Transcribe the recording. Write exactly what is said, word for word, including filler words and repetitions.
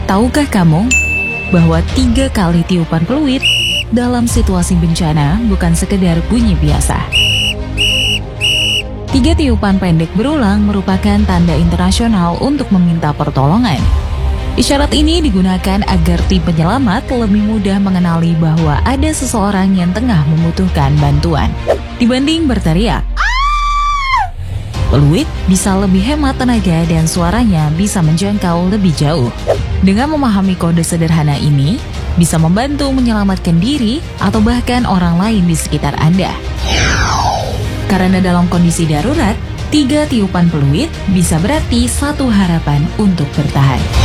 Tahukah kamu bahwa tiga kali tiupan peluit dalam situasi bencana bukan sekedar bunyi biasa? Tiga tiupan pendek berulang merupakan tanda internasional untuk meminta pertolongan. Isyarat ini digunakan agar tim penyelamat lebih mudah mengenali bahwa ada seseorang yang tengah membutuhkan bantuan. Dibanding berteriak, peluit bisa lebih hemat tenaga dan suaranya bisa menjangkau lebih jauh. Dengan memahami kode sederhana ini, bisa membantu menyelamatkan diri atau bahkan orang lain di sekitar Anda. Karena dalam kondisi darurat, tiga tiupan peluit bisa berarti satu harapan untuk bertahan.